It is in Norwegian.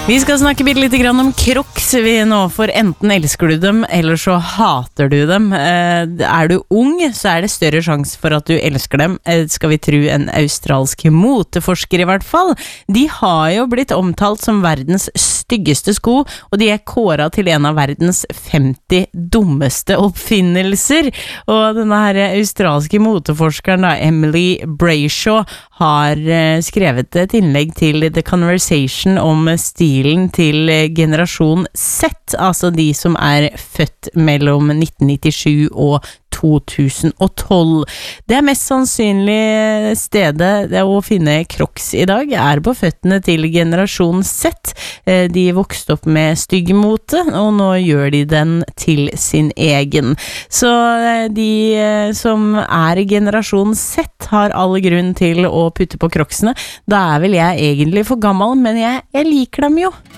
Vi skal snakke litt om Crocs vi nå, for enten elsker du dem, eller så hater du dem. Er du ung, så det større sjanse for at du elsker dem, skal vi tro en australsk moteforsker i hvert fall. De har jo blitt omtalt som verdens styggeste sko, og de kåret til en av verdens 50 dummeste oppfinnelser. Og denne her australske moteforskeren da, Emily Brayshaw, har skrevet et innlegg til The Conversation om stilen til generasjon Z, altså de som født mellom 1997 og 2012. Det mest sannsynlige stedet å finne Crocs i dag på føttene til generasjon Z. De vokste opp med styggmote, og nå gjør de den til sin egen. Så de som i generasjon Z har all grunn til å putte på Crocsene. Da vel jeg egentlig for gammel, men jeg liker dem jo.